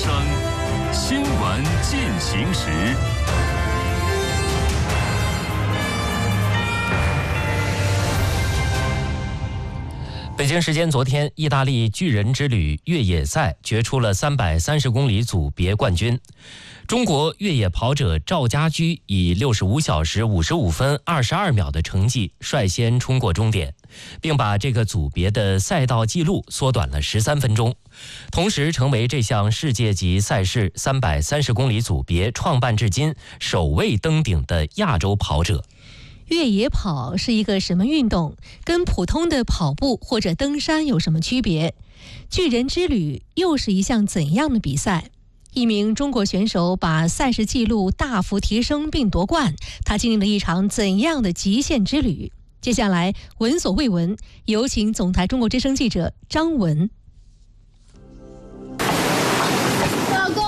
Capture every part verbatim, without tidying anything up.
生，新闻进行时。北京时间昨天，意大利巨人之旅越野赛决出了三百三十公里组别冠军。中国越野跑者赵家驹以六十五小时五十五分二十二秒的成绩率先冲过终点，并把这个组别的赛道纪录缩短了十三分钟，同时成为这项世界级赛事三百三十公里组别创办至今首位登顶的亚洲跑者。 越野跑是一个什么运动？跟普通的跑步或者登山有什么区别？巨人之旅又是一项怎样的比赛？一名中国选手把赛事纪录大幅提升并夺冠，他经历了一场怎样的极限之旅？接下来闻所未闻，有请总台中国之声记者张文。 老公，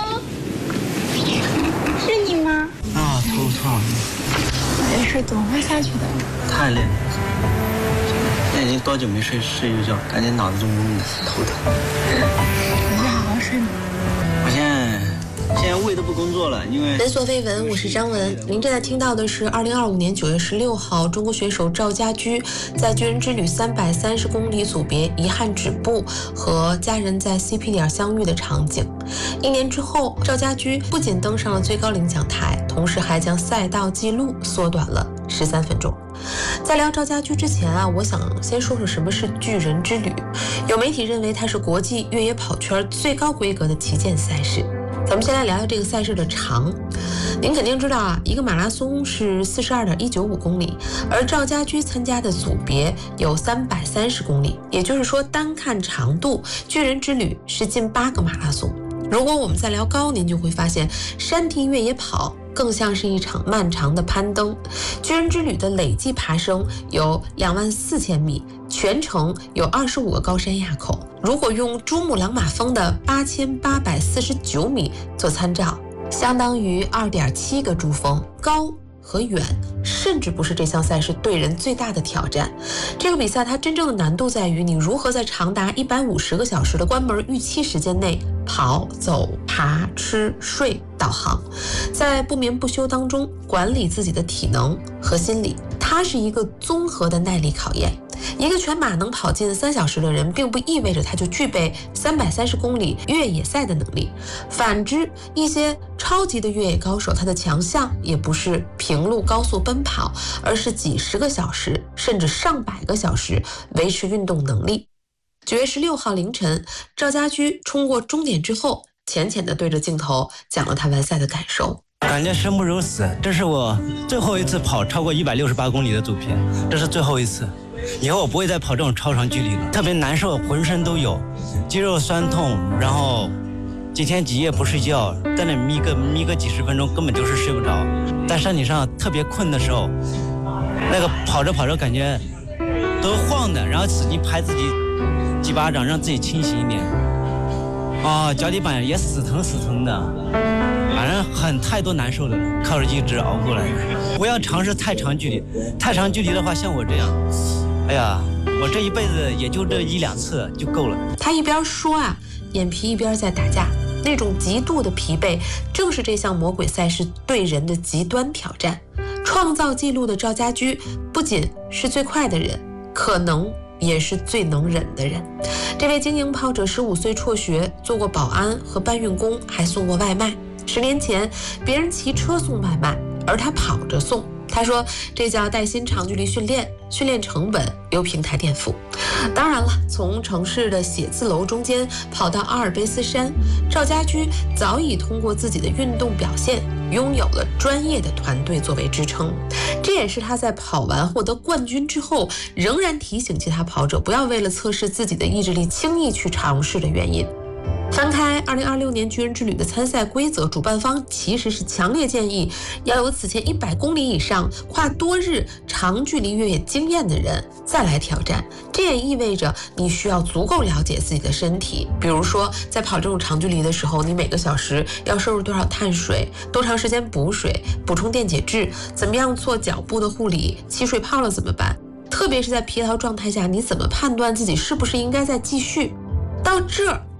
是你吗？ 啊，头疼。 没事，总会下去的。 太累了，现在已经多久没睡睡一觉，感觉脑子中嗡的，头疼。 回去好好睡嘛。 我现在现在胃都不工作了，因为闻所未闻。我是张文，您正在听到的是二零二五年九月十六号，中国选手赵家驹在巨人之旅三百三十公里组别遗憾止步，和家人在 C P 点相遇的场景。一年之后，赵家驹不仅登上了最高领奖台，同时还将赛道纪录缩短了十三分钟。在聊赵家驹之前啊，我想先说说什么是巨人之旅。有媒体认为它是国际越野跑圈最高规格的旗舰赛事。咱们先来聊聊这个赛事的长。您肯定知道啊，一个马拉松是四十二点一九五公里，而赵家驹参加的组别有三百三十公里，也就是说单看长度，巨人之旅是近八个马拉松。如果我们再聊高，您就会发现山地越野跑更像是一场漫长的攀登。巨人之旅的累计爬升有两万四千米，全程有二十五个高山垭口。如果用珠穆朗玛峰的八千八百四十九米做参照，相当于二点七个珠峰。高和远甚至不是这项赛事对人最大的挑战。这个比赛它真正的难度在于你如何在长达一百五十个小时的关门预期时间内跑、走、爬、吃、睡、导航，在不眠不休当中管理自己的体能和心理。它是一个综合的耐力考验。一个全马能跑进三小时的人，并不意味着他就具备三百三十公里越野赛的能力。反之，一些超级的越野高手，他的强项也不是平路高速奔跑，而是几十个小时甚至上百个小时维持运动能力。九月十六号凌晨，赵家驹冲过终点之后，浅浅地对着镜头讲了他完赛的感受。 感觉生不如死，这是我最后一次跑超过一百六十八公里的组别，这是最后一次。以后我不会再跑这种超长距离了，特别难受，浑身都有肌肉酸痛，然后几天几夜不睡觉，在那眯个眯个几十分钟，根本就是睡不着。在山顶上特别困的时候，那个跑着跑着感觉都晃的，然后使劲拍自己几巴掌，让自己清醒一点。啊、哦，脚底板也死疼死疼的，反正很太多难受的，靠着意志熬过来的。不要尝试太长距离，太长距离的话，像我这样。哎呀，我这一辈子也就这一两次就够了。 他一边说啊，眼皮一边在打架，那种极度的疲惫，正是这项魔鬼赛事对人的极端挑战。创造纪录的赵家驹不仅是最快的人，可能也是最能忍的人。这位精英跑者十五岁辍学，做过保安和搬运工，还送过外卖。十年前，别人骑车送外卖，而他跑着送。他说这叫带薪长距离训练，训练成本由平台垫付。当然了，从城市的写字楼中间跑到阿尔卑斯山，赵家驹早已通过自己的运动表现拥有了专业的团队作为支撑。这也是他在跑完获得冠军之后，仍然提醒其他跑者不要为了测试自己的意志力轻易去尝试的原因。翻开二零二六年巨人之旅的参赛规则，主办方其实是强烈建议要有此前一百公里以上跨多日长距离越野经验的人再来挑战。这也意味着你需要足够了解自己的身体，比如说在跑这种长距离的时候，你每个小时要摄入多少碳水，多长时间补水，补充电解质，怎么样做脚部的护理，起水泡了怎么办？特别是在疲劳状态下，你怎么判断自己是不是应该再继续？到这儿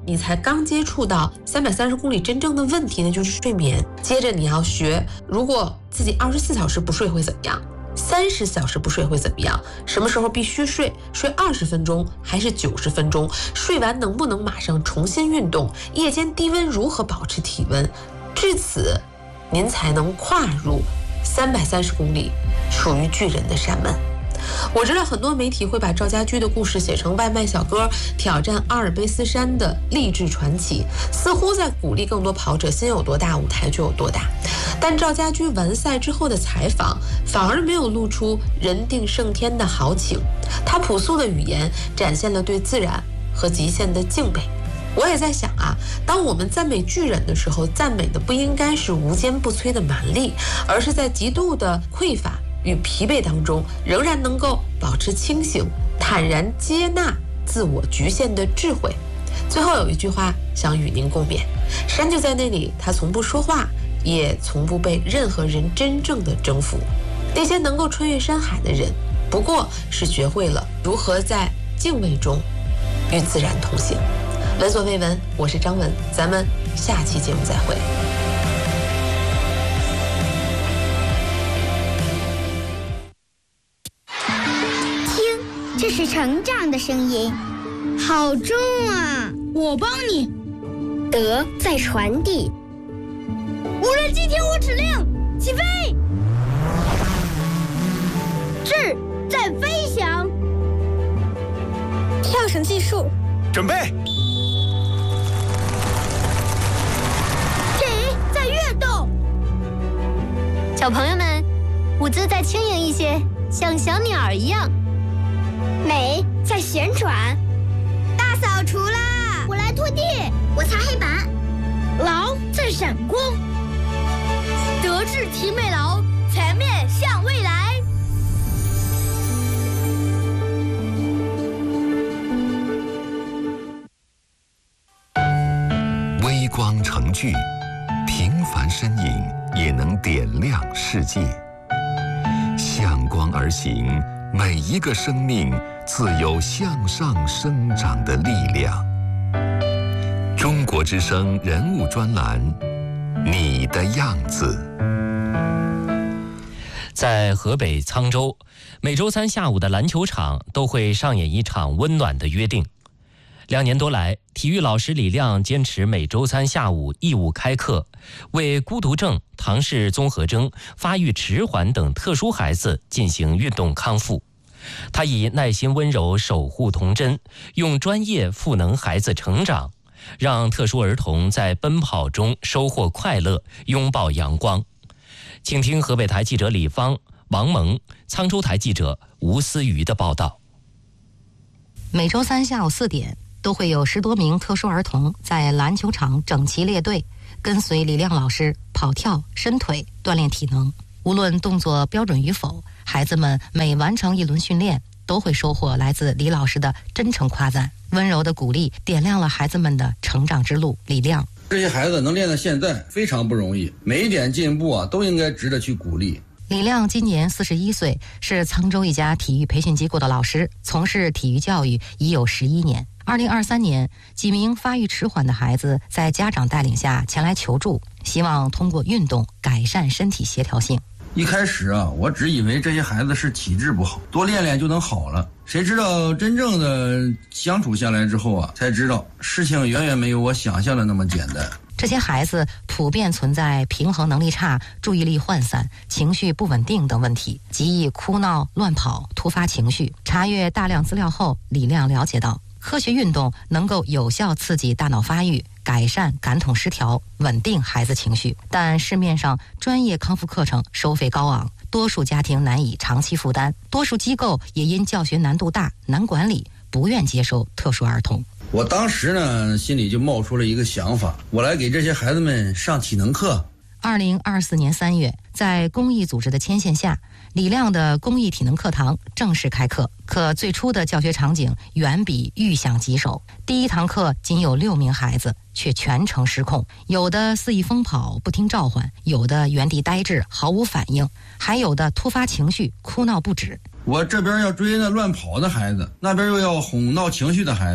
你才刚接触到三百三十公里真正的问题呢，就是睡眠。接着你要学，如果自己二十四小时不睡会怎么样？三十小时不睡会怎么样？什么时候必须睡？睡二十分钟还是九十分钟？睡完能不能马上重新运动？夜间低温如何保持体温？至此，您才能跨入三百三十公里属于巨人的山门。我知道很多媒体会把赵家驹的故事写成外卖小哥挑战阿尔卑斯山的励志传奇，似乎在鼓励更多跑者心有多大，舞台就有多大。但赵家驹完赛之后的采访反而没有露出人定胜天的豪情，他朴素的语言展现了对自然和极限的敬畏。我也在想啊，当我们赞美巨人的时候，赞美的不应该是无坚不摧的蛮力，而是在极度的匮乏与疲惫当中，仍然能够保持清醒，坦然接纳自我局限的智慧。最后有一句话想与您共勉：山就在那里，它从不说话，也从不被任何人真正的征服。那些能够穿越山海的人，不过是学会了如何在敬畏中与自然同行。闻所未闻，我是张文，咱们下期节目再会。 听，这是成长的声音，好重啊！ 我帮你。 德在传递。 无人机听我指令，起飞。智在飞翔。 跳绳技术， 准备。 小朋友们，舞姿再轻盈一些，像小鸟儿一样。 美在旋转。大扫除啦！ 我来拖地， 我擦黑板。 劳在闪光。德智体美劳，全面向未来。 微光成炬，平凡身影也能点亮世界。向光而行，每一个生命自有向上生长的力量。中国之声人物专栏，你的样子。 在河北沧州，每周三下午的篮球场都会上演一场温暖的约定。两年多来，体育老师李亮坚持每周三下午义务开课，为孤独症、唐氏综合征、发育迟缓等特殊孩子进行运动康复。他以耐心温柔守护童真，用专业赋能孩子成长，让特殊儿童在奔跑中收获快乐，拥抱阳光。请听河北台记者李芳、王萌、沧州台记者吴思瑜的报道。 每周三下午四点，都会有十多名特殊儿童在篮球场整齐列队，跟随李亮老师跑跳、伸腿，锻炼体能。无论动作标准与否，孩子们每完成一轮训练，都会收获来自李老师的真诚夸赞，温柔的鼓励点亮了孩子们的成长之路。李亮： 这些孩子能练到现在非常不容易，每一点进步啊都应该值得去鼓励。 李亮今年四十一岁，是沧州一家体育培训机构的老师，从事体育教育已有十一年。二零二三年，几名发育迟缓的孩子在家长带领下前来求助，希望通过运动改善身体协调性。 一开始啊，我只以为这些孩子是体质不好，多练练就能好了。谁知道真正的相处下来之后啊，才知道事情远远没有我想象的那么简单。 这些孩子普遍存在平衡能力差、注意力涣散、情绪不稳定等问题，极易哭闹、乱跑、突发情绪。查阅大量资料后，李亮了解到，科学运动能够有效刺激大脑发育，改善感统失调，稳定孩子情绪。但市面上专业康复课程收费高昂，多数家庭难以长期负担，多数机构也因教学难度大、难管理，不愿接收特殊儿童。 我当时呢，心里就冒出了一个想法，我来给这些孩子们上体能课。 二零二四年三月，在公益组织的牵线下，李亮的公益体能课堂正式开课。可最初的教学场景远比预想棘手，第一堂课仅有六名孩子，却全程失控，有的肆意疯跑不听召唤，有的原地呆滞毫无反应，还有的突发情绪哭闹不止。 我这边要追那乱跑的孩子，那边又要哄闹情绪的孩子，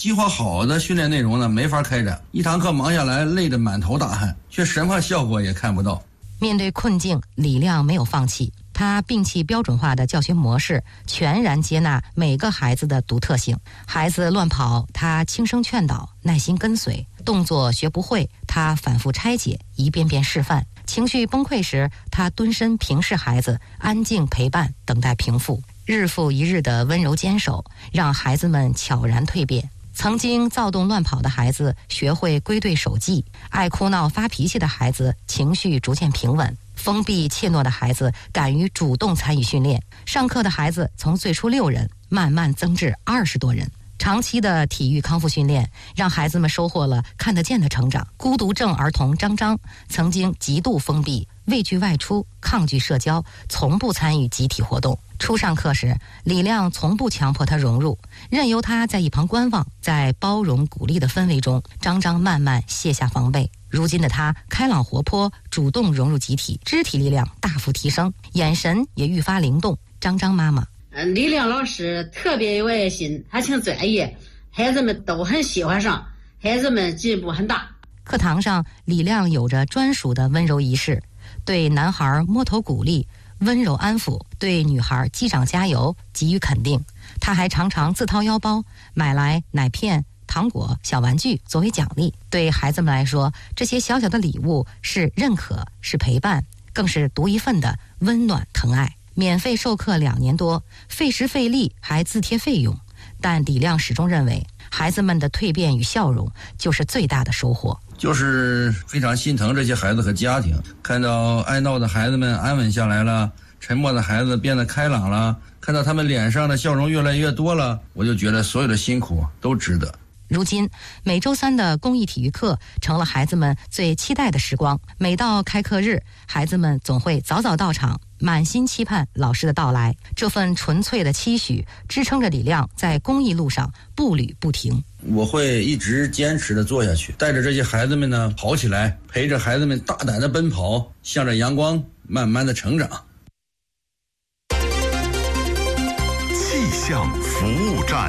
计划好的训练内容呢没法开展，一堂课忙下来累得满头大汗，却什么效果也看不到。 面对困境，李亮没有放弃，他摒弃标准化的教学模式，全然接纳每个孩子的独特性。孩子乱跑，他轻声劝导，耐心跟随；动作学不会，他反复拆解，一遍遍示范；情绪崩溃时，他蹲身平视孩子，安静陪伴，等待平复。日复一日的温柔坚守，让孩子们悄然蜕变。曾经躁动乱跑的孩子学会归队守纪，爱哭闹发脾气的孩子情绪逐渐平稳，封闭怯懦的孩子敢于主动参与训练，上课的孩子从最初六人慢慢增至二十多人。长期的体育康复训练让孩子们收获了看得见的成长。孤独症儿童张张曾经极度封闭，畏惧外出，抗拒社交，从不参与集体活动。初上课时，李亮从不强迫他融入，任由他在一旁观望。在包容鼓励的氛围中，张张慢慢卸下防备。如今的他开朗活泼，主动融入集体，肢体力量大幅提升，眼神也愈发灵动。张张妈妈， 李亮老师特别有爱心，还挺专业，孩子们都很喜欢上，孩子们进步很大。 课堂上，李亮有着专属的温柔仪式，对男孩摸头鼓励，温柔安抚，对女孩击掌加油，给予肯定。他还常常自掏腰包买来奶片、糖果、小玩具作为奖励。对孩子们来说，这些小小的礼物是认可，是陪伴，更是独一份的温暖疼爱。免费授课两年多，费时费力还自贴费用，但李亮始终认为，孩子们的蜕变与笑容就是最大的收获。 就是非常心疼这些孩子和家庭，看到爱闹的孩子们安稳下来了，沉默的孩子变得开朗了，看到他们脸上的笑容越来越多了，我就觉得所有的辛苦都值得。 如今，每周三的公益体育课成了孩子们最期待的时光。每到开课日，孩子们总会早早到场，满心期盼老师的到来。这份纯粹的期许支撑着李亮在公益路上步履不停。 我会一直坚持的做下去，带着这些孩子们呢跑起来，陪着孩子们大胆的奔跑，向着阳光慢慢的成长。 气象服务站。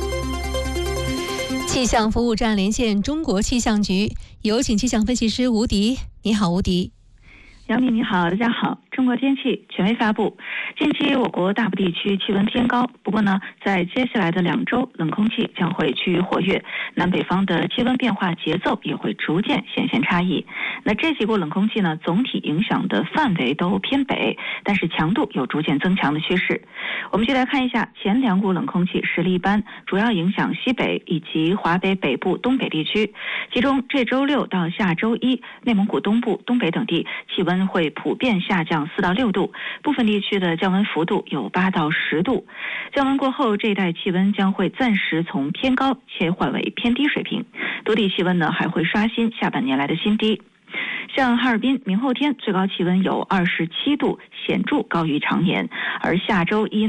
气象服务站连线中国气象局，有请气象分析师吴迪。你好，吴迪。 杨幂你好，大家好。中国天气权威发布，近期我国大部地区气温偏高，不过呢，在接下来的两周，冷空气将会趋于活跃，南北方的气温变化节奏也会逐渐显现差异。那这几股冷空气呢，总体影响的范围都偏北，但是强度有逐渐增强的趋势。我们就来看一下前两股冷空气实力一般，主要影响西北以及华北北部、东北地区。其中这周六到下周一，内蒙古东部、东北等地气温会普遍下降四到六度，部分地区的降温幅度有八到十度。降温过后，这一带气温将会暂时从偏高切换为偏低水平，多地气温呢还会刷新下半年来的新低。像哈尔滨，明后天最高气温有二十七度，显著高于常年，而下周一